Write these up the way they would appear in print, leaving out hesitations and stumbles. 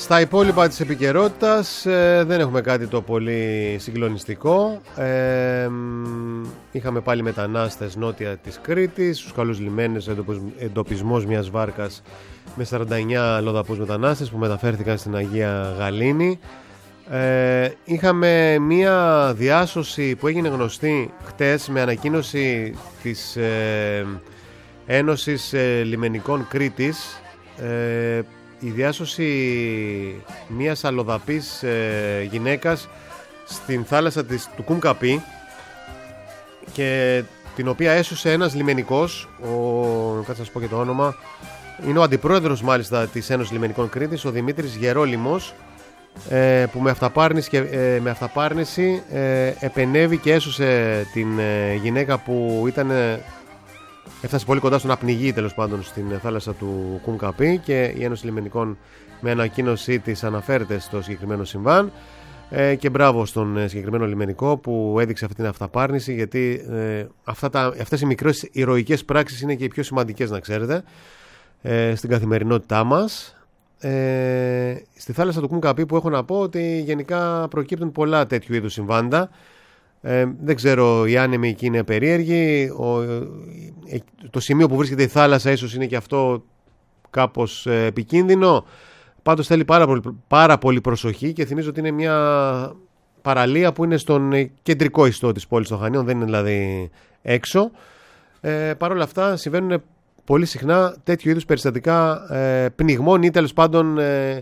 Στα υπόλοιπα της επικαιρότητας δεν έχουμε κάτι το πολύ συγκλονιστικό. Είχαμε πάλι μετανάστες νότια της Κρήτης, στους καλούς λιμένες, εντοπισμός μιας βάρκας με 49 λοδαπούς μετανάστες που μεταφέρθηκαν στην Αγία Γαλήνη. Είχαμε μια διάσωση που έγινε γνωστή χτες με ανακοίνωση της Ένωσης Λιμενικών Κρήτης, η διάσωση μιας αλλοδαπής γυναίκας στην θάλασσα του Κουμκαπή, και την οποία έσωσε ένας λιμενικός, κάτσε να σας πω και το όνομα, είναι ο αντιπρόεδρος μάλιστα της Ένωσης Λιμενικών Κρήτης, ο Δημήτρης Γερόλιμος, που με αυταπάρνηση επενέβη και έσωσε την γυναίκα που έφτασε πολύ κοντά στο να πνιγεί, τέλος πάντων, στην θάλασσα του Κουμκαπή, και η Ένωση Λιμενικών με ανακοίνωσή της αναφέρεται στο συγκεκριμένο συμβάν, και μπράβο στον συγκεκριμένο λιμενικό που έδειξε αυτή την αυταπάρνηση, γιατί αυτές οι μικρές ηρωικές πράξεις είναι και οι πιο σημαντικές, να ξέρετε, στην καθημερινότητά μας. Στη θάλασσα του Κουμκαπή, που έχω να πω ότι γενικά προκύπτουν πολλά τέτοιου είδους συμβάντα. Δεν ξέρω, οι άνεμοι εκεί είναι περίεργοι, το σημείο που βρίσκεται η θάλασσα ίσως είναι και αυτό κάπως επικίνδυνο. Πάντως θέλει πάρα πολύ προσοχή, και θυμίζω ότι είναι μια παραλία που είναι στον κεντρικό ιστό της πόλης των Χανίων, δεν είναι δηλαδή έξω. Παρ' όλα αυτά συμβαίνουν πολύ συχνά τέτοιου είδους περιστατικά πνιγμών ή τέλος πάντων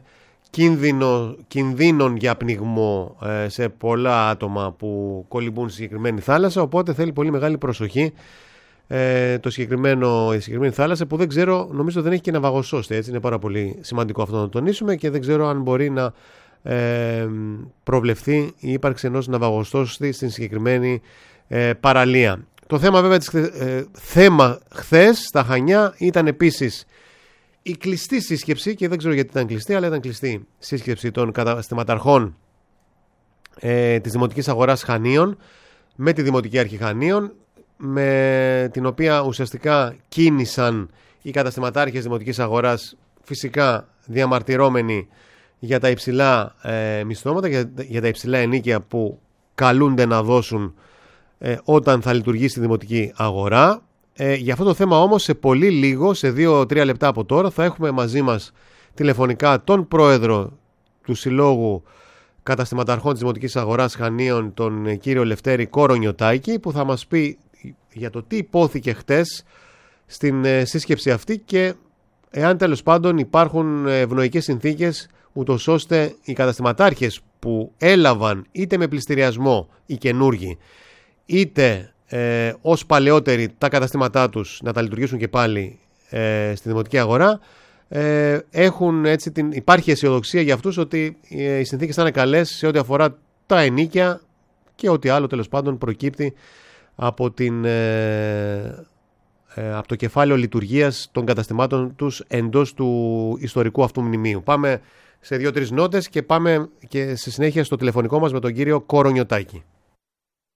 κινδύνων για πνιγμό σε πολλά άτομα που κολυμπούν στη συγκεκριμένη θάλασσα. Οπότε θέλει πολύ μεγάλη προσοχή η συγκεκριμένη θάλασσα, που δεν ξέρω, νομίζω δεν έχει και ναυαγοσώστη, έτσι. Είναι πάρα πολύ σημαντικό αυτό να το τονίσουμε, και δεν ξέρω αν μπορεί να προβλεφθεί η ύπαρξη ενός ναυαγοσώστη στην συγκεκριμένη παραλία. Το θέμα βέβαια θέμα χθες στα Χανιά ήταν επίσης η κλειστή σύσκεψη, και δεν ξέρω γιατί ήταν κλειστή, αλλά ήταν κλειστή σύσκεψη των καταστηματαρχών της Δημοτικής Αγοράς Χανίων με τη Δημοτική Αρχή Χανίων, με την οποία ουσιαστικά κίνησαν οι καταστηματάρχες Δημοτικής Αγοράς, φυσικά διαμαρτυρώμενοι για τα υψηλά μισθώματα, για τα υψηλά ενίκια που καλούνται να δώσουν όταν θα λειτουργήσει τη Δημοτική Αγορά. Για αυτό το θέμα όμως, σε πολύ λίγο, σε 2-3 λεπτά από τώρα, θα έχουμε μαζί μας τηλεφωνικά τον πρόεδρο του Συλλόγου Καταστηματαρχών της Δημοτικής Αγοράς Χανίων, τον κύριο Λευτέρη Κορονιωτάκη, που θα μας πει για το τι υπόθηκε χτες στην σύσκεψη αυτή, και εάν τέλος πάντων υπάρχουν ευνοϊκές συνθήκες, ούτως ώστε οι καταστηματάρχες που έλαβαν είτε με πληστηριασμό οι καινούργοι, είτε ως παλαιότεροι τα καταστήματά τους να τα λειτουργήσουν και πάλι στη Δημοτική Αγορά, υπάρχει αισιοδοξία για αυτούς ότι οι συνθήκες θα είναι καλές σε ό,τι αφορά τα ενοίκια και ό,τι άλλο τέλος πάντων προκύπτει από το κεφάλαιο λειτουργίας των καταστημάτων τους εντός του ιστορικού αυτού μνημείου. Πάμε σε 2-3 νότες και πάμε και στη συνέχεια στο τηλεφωνικό μας με τον κύριο Κορονιωτάκη.